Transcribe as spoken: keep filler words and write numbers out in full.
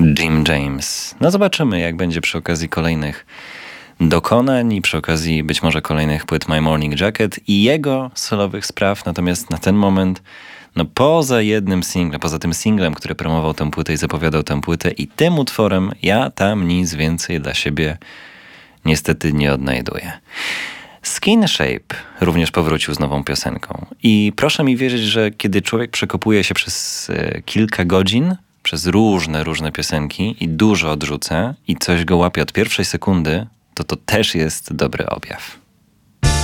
Jim James. No zobaczymy, jak będzie przy okazji kolejnych dokonań i przy okazji być może kolejnych płyt My Morning Jacket i jego solowych spraw. Natomiast na ten moment, no poza jednym singlem, poza tym singlem, który promował tę płytę i zapowiadał tę płytę i tym utworem, ja tam nic więcej dla siebie niestety nie odnajduję. Skin Shape również powrócił z nową piosenką. I proszę mi wierzyć, że kiedy człowiek przekopuje się przez e, kilka godzin, przez różne, różne piosenki i dużo odrzuca i coś go łapie od pierwszej sekundy, to to też jest dobry objaw.